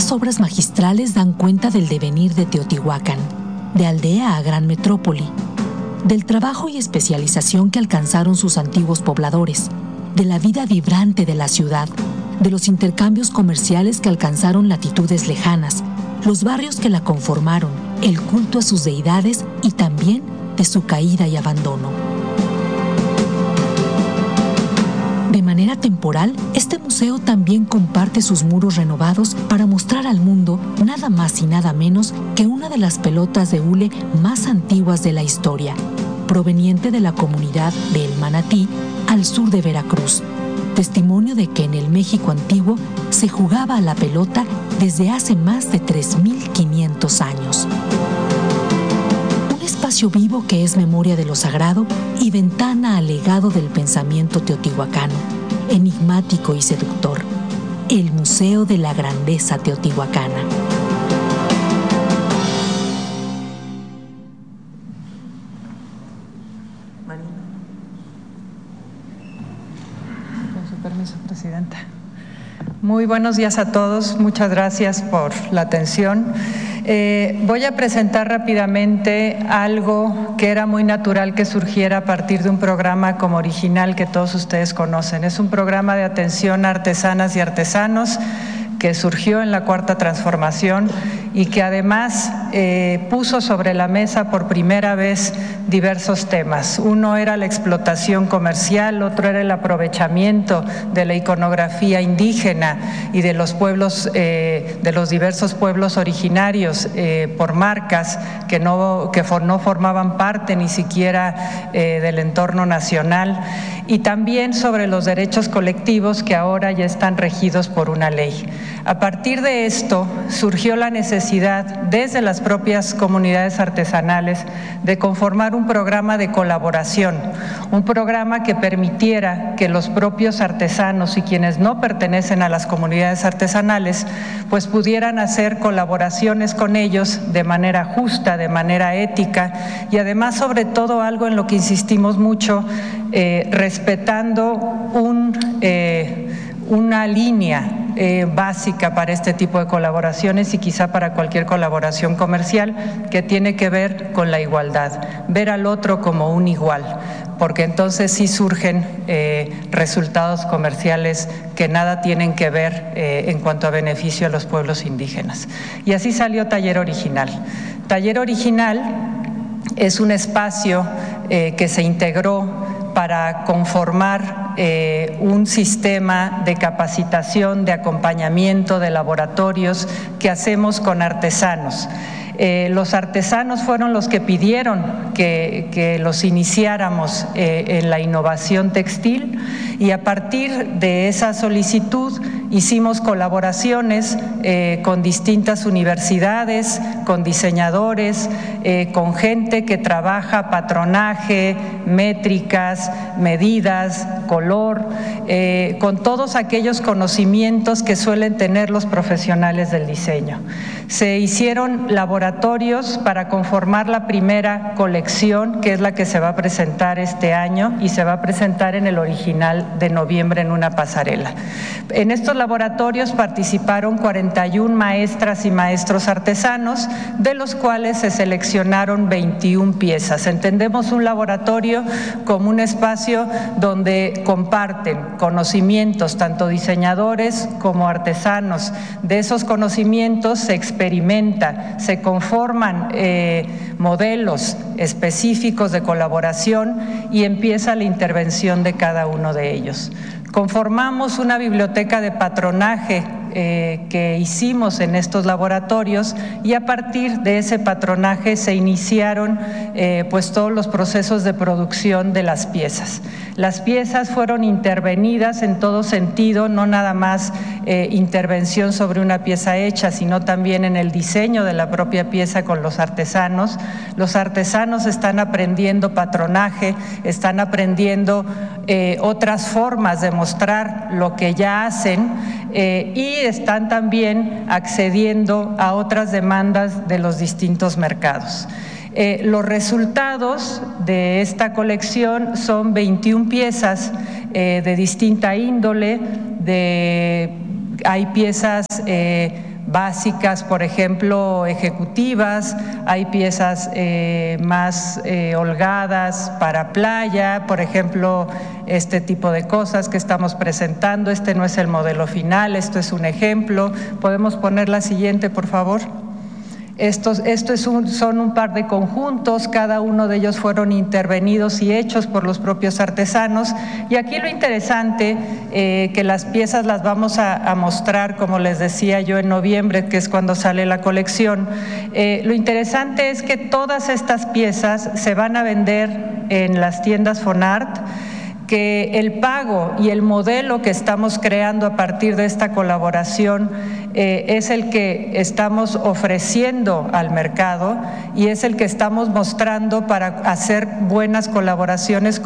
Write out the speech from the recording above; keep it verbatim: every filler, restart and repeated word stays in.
Estas obras magistrales dan cuenta del devenir de Teotihuacán, de aldea a gran metrópoli, del trabajo y especialización que alcanzaron sus antiguos pobladores, de la vida vibrante de la ciudad, de los intercambios comerciales que alcanzaron latitudes lejanas, los barrios que la conformaron, el culto a sus deidades y también de su caída y abandono. De manera temporal, este museo también comparte sus muros renovados para mostrar al mundo nada más y nada menos que una de las pelotas de hule más antiguas de la historia, proveniente de la comunidad de El Manatí, al sur de Veracruz, testimonio de que en el México antiguo se jugaba a la pelota desde hace más de tres mil quinientos años. Un espacio vivo que es memoria de lo sagrado y ventana al legado del pensamiento teotihuacano, enigmático y seductor, el Museo de la Grandeza Teotihuacana. Con su permiso, Presidenta. Muy buenos días a todos, muchas gracias por la atención. Eh, voy a presentar rápidamente algo que era muy natural que surgiera a partir de un programa como Original que todos ustedes conocen. Es un programa de atención a artesanas y artesanos que surgió en la Cuarta Transformación y que además eh, puso sobre la mesa por primera vez diversos temas. Uno era la explotación comercial, otro era el aprovechamiento de la iconografía indígena y de los pueblos, eh, de los diversos pueblos originarios eh, por marcas que no, que for, no formaban parte ni siquiera eh, del entorno nacional, y también sobre los derechos colectivos que ahora ya están regidos por una ley. A partir de esto surgió la necesidad desde las propias comunidades artesanales de conformar un programa de colaboración, un programa que permitiera que los propios artesanos y quienes no pertenecen a las comunidades artesanales pues pudieran hacer colaboraciones con ellos de manera justa, de manera ética y además sobre todo algo en lo que insistimos mucho, eh, respetando un, eh, una línea Eh, básica para este tipo de colaboraciones y quizá para cualquier colaboración comercial, que tiene que ver con la igualdad, ver al otro como un igual, porque entonces sí surgen eh, resultados comerciales que nada tienen que ver eh, en cuanto a beneficio a los pueblos indígenas. Y así salió Taller Original. Taller Original es un espacio eh, que se integró para conformar eh, un sistema de capacitación, de acompañamiento, de laboratorios que hacemos con artesanos. Eh, los artesanos fueron los que pidieron que, que los iniciáramos eh, en la innovación textil y a partir de esa solicitud hicimos colaboraciones eh, con distintas universidades, con diseñadores, eh, con gente que trabaja patronaje, métricas, medidas, color, eh, con todos aquellos conocimientos que suelen tener los profesionales del diseño. Se hicieron laboratorios para conformar la primera colección, que es la que se va a presentar este año y se va a presentar en el Original de noviembre en una pasarela. En estos laboratorios participaron cuarenta y una maestras y maestros artesanos, de los cuales se seleccionaron veintiuna piezas. Entendemos un laboratorio como un espacio donde comparten conocimientos, tanto diseñadores como artesanos. De esos conocimientos se experimenta, se conforman eh, modelos específicos de colaboración y empieza la intervención de cada uno de ellos. Conformamos una biblioteca de patronaje eh, que hicimos en estos laboratorios y a partir de ese patronaje se iniciaron eh, pues todos los procesos de producción de las piezas. Las piezas fueron intervenidas en todo sentido, no nada más eh, intervención sobre una pieza hecha, sino también en el diseño de la propia pieza con los artesanos. Los artesanos están aprendiendo patronaje, están aprendiendo eh, otras formas de mostrar lo que ya hacen eh, y están también accediendo a otras demandas de los distintos mercados. Eh, los resultados de esta colección son veintiuna piezas eh, de distinta índole, de, hay piezas eh, básicas, por ejemplo, ejecutivas, hay piezas eh, más eh, holgadas para playa, por ejemplo, este tipo de cosas que estamos presentando. Este no es el modelo final, esto es un ejemplo. ¿Podemos poner la siguiente, por favor? Estos, esto es un, son un par de conjuntos, cada uno de ellos fueron intervenidos y hechos por los propios artesanos. Y aquí lo interesante, eh, que las piezas las vamos a, a mostrar, como les decía yo, en noviembre, que es cuando sale la colección. Eh, lo interesante es que todas estas piezas se van a vender en las tiendas Fonart, que el pago y el modelo que estamos creando a partir de esta colaboración eh, es el que estamos ofreciendo al mercado y es el que estamos mostrando para hacer buenas colaboraciones